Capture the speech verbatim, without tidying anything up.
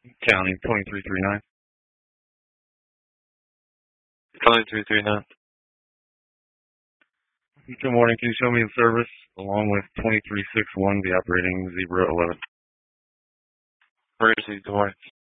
County twenty-three thirty-nine. twenty-three thirty-nine. Good morning. Can you show me the service along with twenty-three sixty-one, the operating zebra eleven? Emergency, good morning.